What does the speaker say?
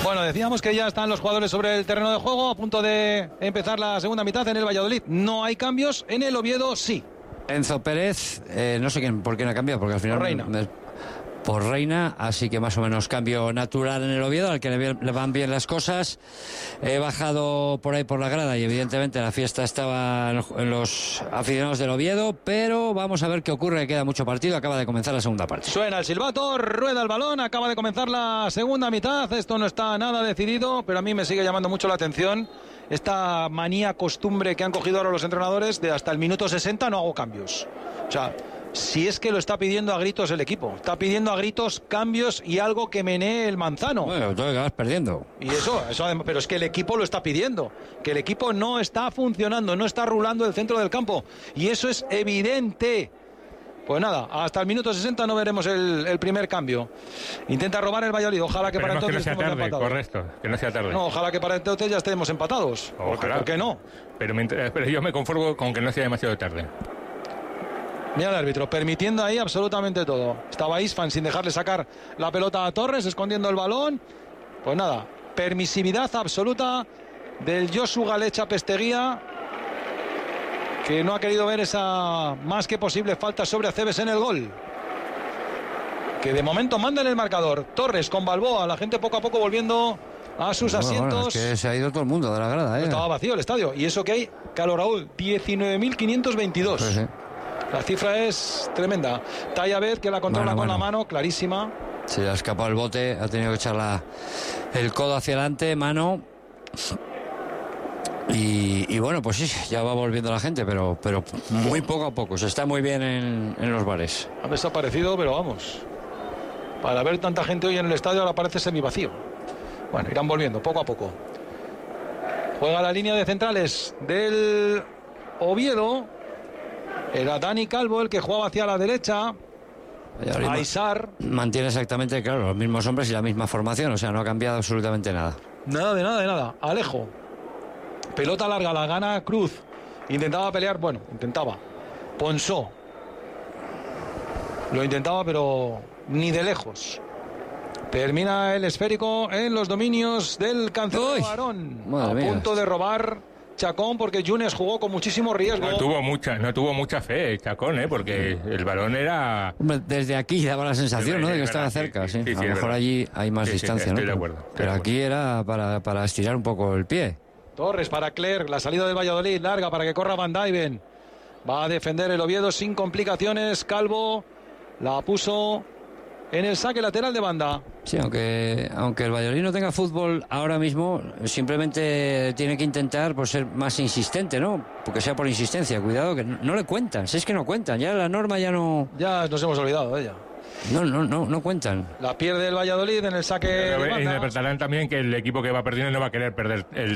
Bueno, decíamos que ya están los jugadores sobre el terreno de juego, a punto de empezar la segunda mitad. En el Valladolid no hay cambios, en el Oviedo sí. Enzo Pérez, no sé por qué no ha cambiado, porque al final... Reina. Por Reina, así que más o menos cambio natural en el Oviedo, al que le van bien las cosas. He bajado por ahí por la grada y evidentemente la fiesta estaba en los aficionados del Oviedo, pero vamos a ver qué ocurre, queda mucho partido, acaba de comenzar la segunda parte. Suena el silbato, rueda el balón, acaba de comenzar la segunda mitad, esto no está nada decidido, pero a mí me sigue llamando mucho la atención esta manía, costumbre que han cogido ahora los entrenadores de hasta el minuto 60 no hago cambios. O sea, si es que lo está pidiendo a gritos el equipo, está pidiendo a gritos cambios y algo que menee el manzano. Bueno, tú acabas perdiendo. Y eso pero es que el equipo lo está pidiendo, que el equipo no está funcionando, no está rulando el centro del campo, y eso es evidente. Pues nada, hasta el minuto 60 no veremos el primer cambio. Intenta robar el Valladolid, ojalá que para entonces que no sea estemos tarde, empatados. correcto, que no sea tarde. No, ojalá que para entonces ya estemos empatados. Ojalá. ¿Por qué no? Pero yo me conformo con que no sea demasiado tarde. Mira el árbitro, permitiendo ahí absolutamente todo. Estaba Isfan sin dejarle sacar la pelota a Torres, escondiendo el balón. Pues nada, permisividad absoluta del Josu Galecha Pesteguía, que no ha querido ver esa más que posible falta sobre Acebes en el gol. Que de momento manda en el marcador. Torres con Balboa, la gente poco a poco volviendo a sus asientos. Bueno, es que se ha ido todo el mundo de la grada, Estaba vacío el estadio. Y eso que hay, Carlos Raúl, 19.522. Sí, sí. La cifra es tremenda. Tayabet, que la controla con la mano, clarísima. Se le ha escapado el bote, ha tenido que echar el codo hacia adelante, mano. Y bueno, pues sí, ya va volviendo la gente, pero muy poco a poco. Se está muy bien en los bares. Ha desaparecido, pero vamos. Para ver tanta gente hoy en el estadio ahora parece semivacío. Bueno, irán volviendo poco a poco. Juega la línea de centrales del Oviedo. Era Dani Calvo el que jugaba hacia la derecha. Aisar. Mantiene exactamente, claro, los mismos hombres y la misma formación, o sea, no ha cambiado absolutamente nada. Nada de nada. Alejo. Pelota larga, la gana Cruz. Intentaba pelear, intentaba. Ponsó. Lo intentaba, pero ni de lejos. Termina el esférico en los dominios del cancelero Aarón. A punto de robar Chacón, porque Yunes jugó con muchísimo riesgo. No tuvo mucha fe Chacón, porque el balón era... Desde aquí daba la sensación, ¿no?, de que estaba cerca, sí. A lo mejor allí hay más distancia, ¿no? Estoy de acuerdo. Pero aquí era para estirar un poco el pie. Torres para Clerc, la salida del Valladolid, larga para que corra Van Dijven. Va a defender el Oviedo sin complicaciones. Calvo la puso en el saque lateral de banda. Sí, aunque el Valladolid no tenga fútbol ahora mismo, simplemente tiene que intentar ser más insistente, ¿no? Porque sea por insistencia. Cuidado, que no le cuentan. Si es que no cuentan, ya la norma ya no... Ya nos hemos olvidado de ella. No cuentan. La pierde el Valladolid en el saque de banda. Interpretarán también que el equipo que va perdiendo no va a querer perder